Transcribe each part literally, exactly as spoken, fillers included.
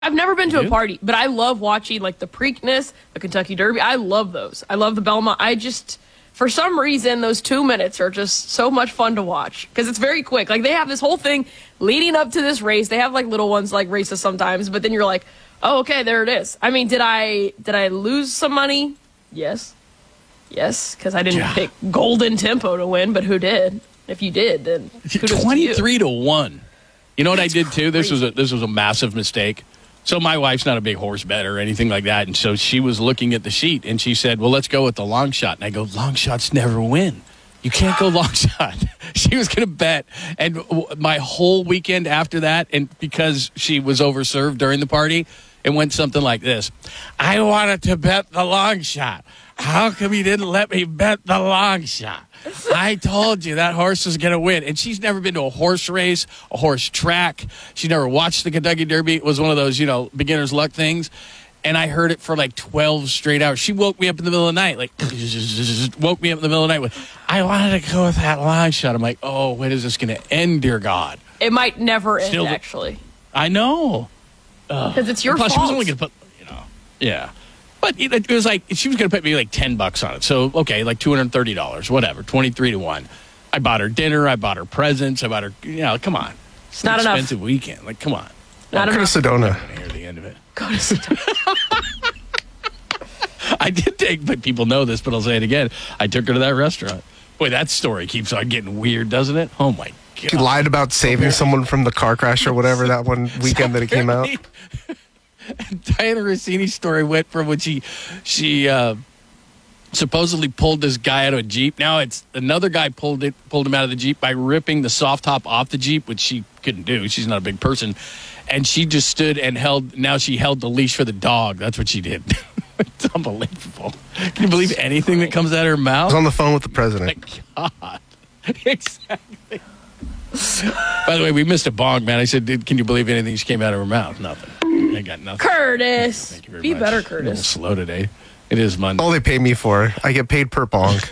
I've never been to You a do? party, but I love watching like the Preakness, the Kentucky Derby. I love those. I love the Belmont. I just, for some reason, those two minutes are just so much fun to watch because it's very quick. Like they have this whole thing leading up to this race. They have like little ones like races sometimes, but then you're like, oh, okay, there it is. I mean, did I did I lose some money? Yes, yes, because I didn't Yeah. pick Golden Tempo to win, but who did? If you did, then kudos to you. twenty-three to one. You know what That's I did too? This was crazy. a this was a massive mistake. So my wife's not a big horse bet or anything like that, and so she was looking at the sheet and she said, "Well, let's go with the long shot." And I go, "Long shots never win. You can't go long shot." She was going to bet, and w- my whole weekend after that, and because she was overserved during the party, it went something like this: "I wanted to bet the long shot. How come you didn't let me bet the long shot? I told you that horse was going to win." And she's never been to a horse race, a horse track. She never watched the Kentucky Derby. It was one of those, you know, beginner's luck things. And I heard it for like twelve straight hours. She woke me up in the middle of the night, like, woke me up in the middle of the night with, "I wanted to go with that long shot." I'm like, oh, when is this going to end, dear God? It might never end, Still- actually, I know. because it's your Plus, fault. she was only going to put, you know, yeah. But it, it was like, she was going to put me like ten bucks on it. So, okay, like two hundred thirty dollars, whatever, twenty-three to one. I bought her dinner. I bought her presents. I bought her, you know, come on. It's not enough. Expensive weekend. Like, come on. Not Go to enough. Sedona. I hear the end of it. Go to sleep. I did take, but people know this, but I'll say it again. I took her to that restaurant. Boy, that story keeps on getting weird, doesn't it? Oh, my God. You lied about saving someone from the car crash or whatever that one weekend that it came out. Diana Rossini's story went from when she she uh, supposedly pulled this guy out of a Jeep. Now it's another guy pulled it pulled him out of the Jeep by ripping the soft top off the Jeep, which she couldn't do. She's not a big person. And she just stood and held, now she held the leash for the dog. That's what she did. It's unbelievable. Can you believe anything that comes out of her I was mouth? on the phone with the president. God. Exactly. By the way, we missed a bong, man. I said, "Did- can you believe anything that came out of her mouth?" Nothing. I got nothing. Curtis. Thank you very Be much. better, A little Curtis. slow today. It is Monday. All they pay me for. I get paid per bonk.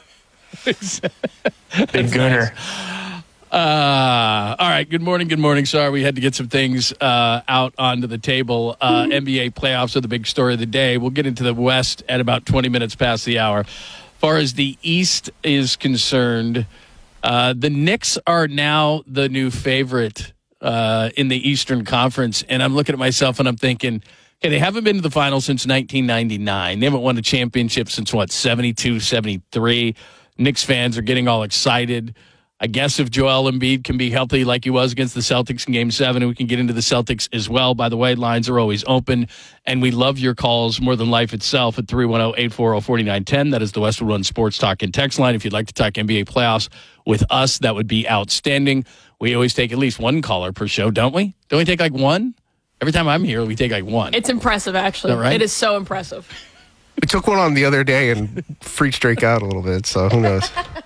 Big Gooner. Uh, all right. Good morning. Good morning. Sorry, we had to get some things uh, out onto the table. Uh, N B A playoffs are the big story of the day. We'll get into the West at about twenty minutes past the hour. As far as the East is concerned, uh, the Knicks are now the new favorite uh, in the Eastern Conference. And I'm looking at myself and I'm thinking, okay, they haven't been to the finals since nineteen ninety-nine. They haven't won a championship since, what, seventy-two, seventy-three. Knicks fans are getting all excited. I guess if Joel Embiid can be healthy like he was against the Celtics in Game seven, we can get into the Celtics as well. By the way, lines are always open, and we love your calls more than life itself at three one zero, eight four zero, four nine one zero. That is the Westwood One Sports Talk and Text line. If you'd like to talk N B A playoffs with us, that would be outstanding. We always take at least one caller per show, don't we? Don't we take like one? Every time I'm here, we take like one. It's impressive, actually. Is that right? It is so impressive. We took one on the other day and freaked Drake out a little bit, so who knows?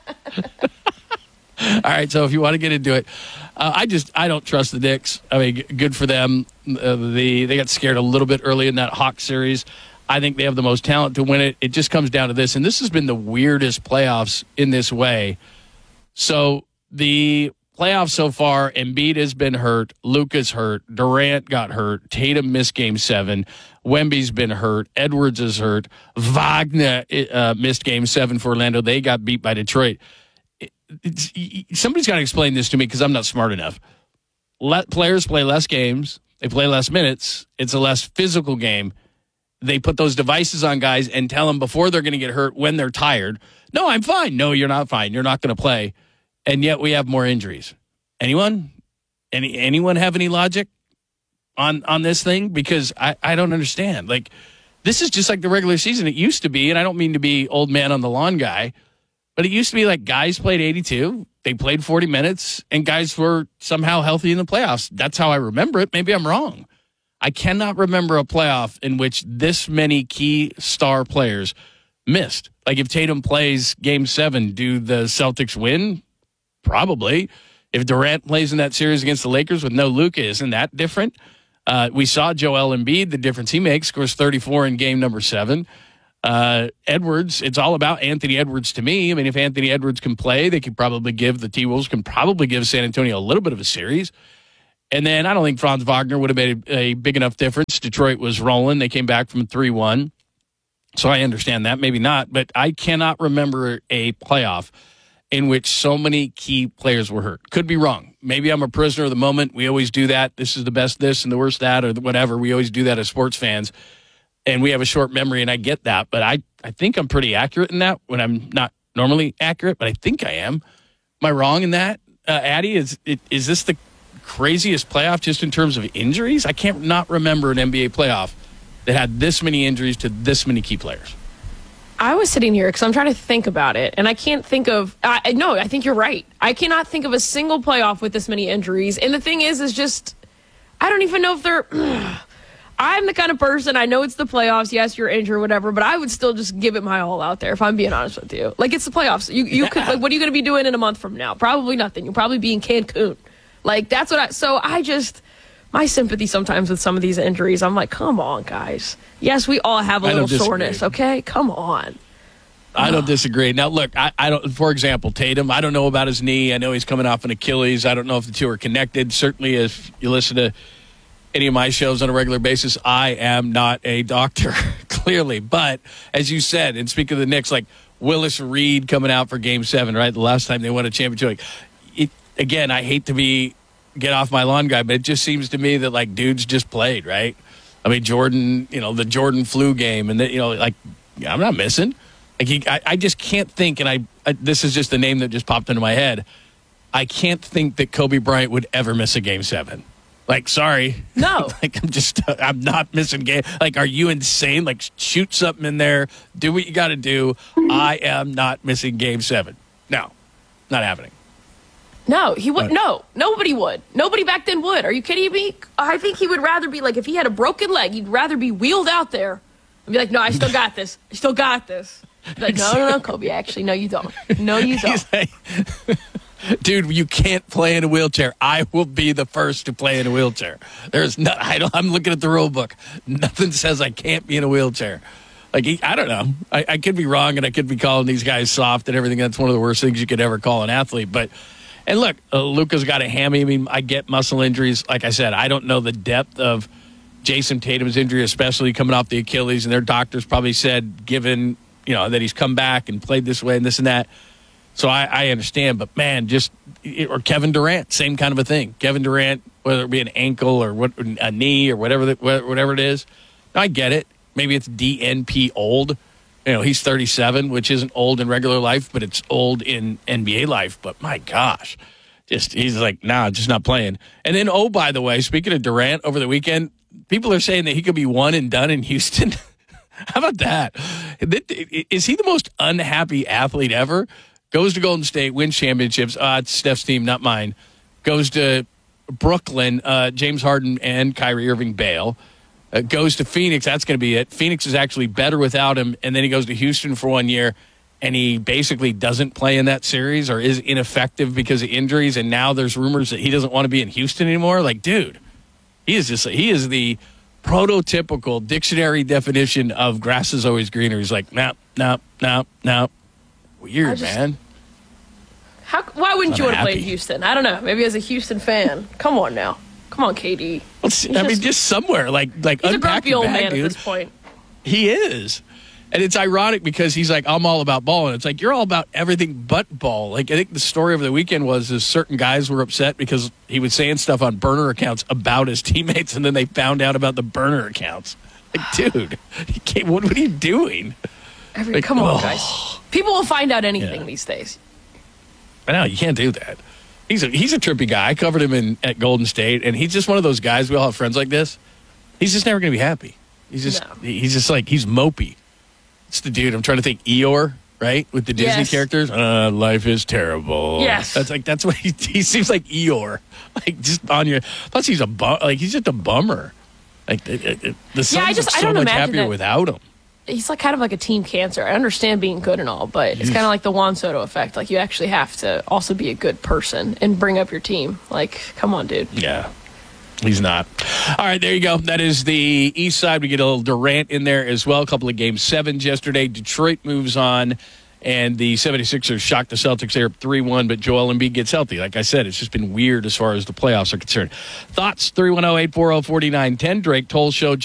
All right, so if you want to get into it, uh, I just I don't trust the Knicks. I mean, g- good for them. Uh, the they got scared a little bit early in that Hawks series. I think they have the most talent to win it. It just comes down to this, and this has been the weirdest playoffs in this way. So the playoffs so far, Embiid has been hurt, Luka's hurt, Durant got hurt, Tatum missed Game Seven, Wemby's been hurt, Edwards is hurt, Wagner uh, missed Game Seven for Orlando. They got beat by Detroit. It's, somebody's got to explain this to me because I'm not smart enough. Let players play less games. They play less minutes. It's a less physical game. They put those devices on guys and tell them before they're going to get hurt when they're tired. No, I'm fine. No, you're not fine. You're not going to play. And yet we have more injuries. Anyone? Any anyone have any logic on on this thing? Because I, I don't understand. Like, this is just like the regular season. It used to be, and I don't mean to be old man on the lawn guy, but it used to be like guys played eighty-two, they played forty minutes, and guys were somehow healthy in the playoffs. That's how I remember it. Maybe I'm wrong. I cannot remember a playoff in which this many key star players missed. Like if Tatum plays Game seven, do the Celtics win? Probably. If Durant plays in that series against the Lakers with no Luka, isn't that different? Uh, we saw Joel Embiid, the difference he makes, scores thirty-four in game number seven. Uh, Edwards, it's all about Anthony Edwards to me. I mean, if Anthony Edwards can play, they could probably give, the T-Wolves can probably give San Antonio a little bit of a series. And then I don't think Franz Wagner would have made a, a big enough difference. Detroit was rolling. They came back from three one. So I understand that. Maybe not. But I cannot remember a playoff in which so many key players were hurt. Could be wrong. Maybe I'm a prisoner of the moment. We always do that. This is the best this and the worst that or whatever. We always do that as sports fans. And we have a short memory, and I get that. But I, I think I'm pretty accurate in that when I'm not normally accurate, but I think I am. Am I wrong in that, uh, Addie? Is, it, is this the craziest playoff just in terms of injuries? I can't not remember an N B A playoff that had this many injuries to this many key players. I was sitting here because I'm trying to think about it, and I can't think of uh, – no, I think you're right. I cannot think of a single playoff with this many injuries. And the thing is, is just – I don't even know if they're – I'm the kind of person, I know it's the playoffs, yes, you're injured, whatever, but I would still just give it my all out there if I'm being honest with you. Like, it's the playoffs. You you yeah. could like, what are you going to be doing in a month from now? Probably nothing. You'll probably be in Cancun. Like, that's what I – so I just – my sympathy sometimes with some of these injuries, I'm like, come on, guys. Yes, we all have a little soreness, okay? Come on. I don't disagree. Now, look, I, I don't. For example, Tatum, I don't know about his knee. I know he's coming off an Achilles. I don't know if the two are connected. Certainly, if you listen to any of my shows on a regular basis, I am not a doctor, clearly. But, as you said, and speaking of the Knicks, like Willis Reed coming out for Game seven, right? The last time they won a championship. Like, it, again, I hate to be get off my lawn guy, but it just seems to me that, like, dudes just played, right? I mean, Jordan, you know, the Jordan flu game, and, the, you know, like, I'm not missing. Like he, I, I just can't think, and I, I this is just a name that just popped into my head. I can't think that Kobe Bryant would ever miss a Game Seven. Like, sorry, no. like I'm just, I'm not missing game. Like, are you insane? Like, shoot something in there, do what you got to do. I am not missing Game Seven. No, not happening. No, he would. No, nobody would. Nobody back then would. Are you kidding me? I think he would rather be like, if he had a broken leg, he'd rather be wheeled out there and be like, no, I still got this. I still got this. Like, no, no, no, Kobe, actually, no, you don't. No, you don't. Like, dude, you can't play in a wheelchair. I will be the first to play in a wheelchair. There's no, I don't, I'm looking at the rule book. Nothing says I can't be in a wheelchair. Like, he, I don't know. I, I could be wrong, and I could be calling these guys soft and everything. That's one of the worst things you could ever call an athlete. But, and look, uh, Luka's got a hammy. I mean, I get muscle injuries. Like I said, I don't know the depth of Jason Tatum's injury, especially coming off the Achilles, and their doctors probably said, given, you know, that he's come back and played this way and this and that. So I, I understand, but man, just, or Kevin Durant, same kind of a thing. Kevin Durant, whether it be an ankle or what, a knee or whatever, the, whatever it is. I get it. Maybe it's D N P old. You know, he's thirty-seven, which isn't old in regular life, but it's old in N B A life. But my gosh, just, he's like, nah, just not playing. And then, oh, by the way, speaking of Durant over the weekend, people are saying that he could be one and done in Houston. How about that? Is he the most unhappy athlete ever? Goes to Golden State, wins championships. Uh, it's Steph's team, not mine. Goes to Brooklyn, uh, James Harden and Kyrie Irving bail. Uh, goes to Phoenix, that's going to be it. Phoenix is actually better without him. And then he goes to Houston for one year, and he basically doesn't play in that series or is ineffective because of injuries. And now there's rumors that he doesn't want to be in Houston anymore. Like, dude, he is just, he is the prototypical dictionary definition of grass is always greener. He's like, no, no, no, no. Weird, just, man. How? Why wouldn't you want to play in Houston? I don't know. Maybe as a Houston fan. Come on now. Come on, K D. Well, I just, mean, just somewhere. Like, like he's unpack a grumpy old bag, man dude. at this point. He is. And it's ironic because he's like, I'm all about ball. And it's like, you're all about everything but ball. Like, I think the story over the weekend was is certain guys were upset because he was saying stuff on burner accounts about his teammates, and then they found out about the burner accounts. Like, dude, you can't, what, what are you doing? Every, like, come on, oh. guys. People will find out anything Yeah. these days. I know, you can't do that. He's a, he's a trippy guy. I covered him in at Golden State, and he's just one of those guys. We all have friends like this. He's just never going to be happy. He's just No. he's just like, he's mopey. It's the dude. I'm trying to think Eeyore, right? With the Disney Yes. characters. Uh, life is terrible. Yes. That's like, that's what he, he seems like Eeyore. Like, just on your, plus he's a bum, like, he's just a bummer. Like, it, it, it, the Suns I just- are I so don't much imagine happier that- without him. He's like kind of like a team cancer. I understand being good and all, but it's kind of like the Juan Soto effect. Like, you actually have to also be a good person and bring up your team. Like, come on, dude. Yeah. He's not. All right, there you go. That is the East Side. We get a little Durant in there as well. A couple of game sevens yesterday. Detroit moves on and the seventy-sixers shocked the Celtics there three one, but Joel Embiid gets healthy. Like I said, it's just been weird as far as the playoffs are concerned. Thoughts? three one zero, eight four zero, four nine one zero. Drake Toll Show.